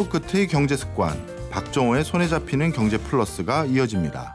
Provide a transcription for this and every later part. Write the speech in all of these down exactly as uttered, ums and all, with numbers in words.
끝의 경제 습관, 박정호의 손에 잡히는 경제 플러스가 이어집니다.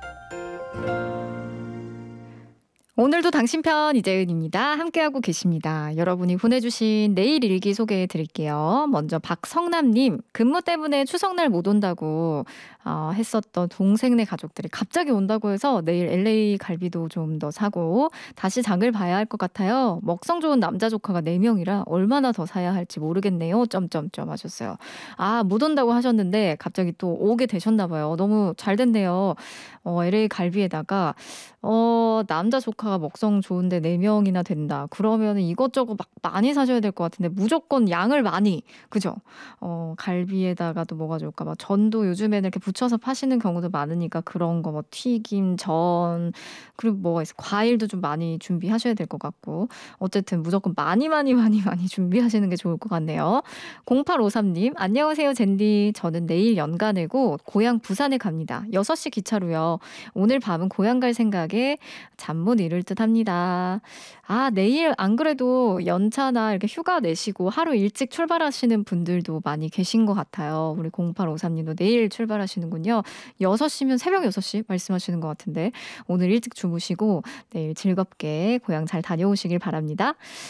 오늘도 당신 편 이재은입니다. 함께하고 계십니다. 여러분이 보내주신 내일 일기 소개해 드릴게요. 먼저 박성남님, 근무 때문에 추석날 못 온다고 어, 했었던 동생네 가족들이 갑자기 온다고 해서 내일 엘에이 갈비도 좀 더 사고 다시 장을 봐야 할 것 같아요. 먹성 좋은 남자 조카가 네 명이라 얼마나 더 사야 할지 모르겠네요. 점점점 하셨어요. 아, 못 온다고 하셨는데 갑자기 또 오게 되셨나 봐요. 너무 잘 됐네요. 어, 엘에이 갈비에다가 어, 남자 조카가 먹성 좋은데 네 명이나 된다. 그러면 이것저것 막 많이 사셔야 될 것 같은데 무조건 양을 많이. 그죠? 어, 갈비에다가도 뭐가 좋을까? 막 전도 요즘에는 이렇게 붙여서 파시는 경우도 많으니까 그런 거 뭐 튀김, 전, 그리고 뭐가 있어. 과일도 좀 많이 준비하셔야 될 것 같고. 어쨌든 무조건 많이 많이 많이 많이 준비하시는 게 좋을 것 같네요. 공팔오삼님, 안녕하세요 젠디. 저는 내일 연가 내고 고향 부산에 갑니다. 여섯 시 기차로요. 오늘 밤은 고향 갈 생각에 잠 못 이룰 듯 합니다. 아, 내일 안 그래도 연차나 이렇게 휴가 내시고 하루 일찍 출발하시는 분들도 많이 계신 것 같아요. 우리 공팔오삼님도 내일 출발하시는군요. 여섯 시면 새벽 여섯 시 말씀하시는 것 같은데 오늘 일찍 주무시고 내일 즐겁게 고향 잘 다녀오시길 바랍니다.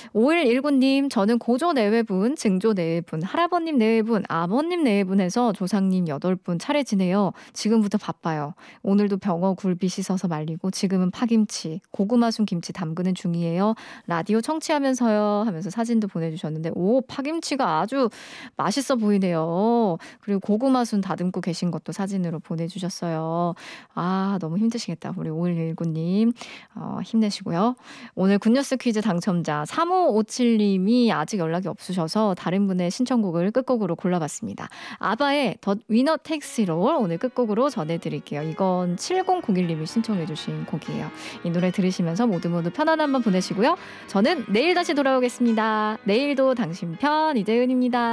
오일일구님, 저는 고조 내외분, 증조 내외분, 할아버님 내외분, 아버님 내외분 해서 조상님 여덟 분 차례 지내요. 지금부터 바빠요. 오늘도 병어 굴비 씻어서 말리고 지금은 파김치, 고구마 순 김치 담그는 중이에요. 라디오 청취하면서요 하면서 사진도 보내주셨는데 오, 파김치가 아주 맛있어 보이네요. 그리고 고구마 순 다듬고 계신 것도 사진으로 보내주셨어요. 아, 너무 힘드시겠다. 우리 오일일구님 어, 힘내시고요. 오늘 굿뉴스 퀴즈 당첨자 삼오오칠님이 아직 연락이 없으셔서 다른 분의 신청곡을 끝곡으로 골라봤습니다. 아바의 더 위너 택시로 오늘 끝곡으로 전해드릴게요. 이건 칠공공일님이 신청해 주신 곡이에요. 이 노래 들으시면서 모두 모두 편안한 밤 보내시고요. 저는 내일 다시 돌아오겠습니다. 내일도 당신 편 이재은입니다.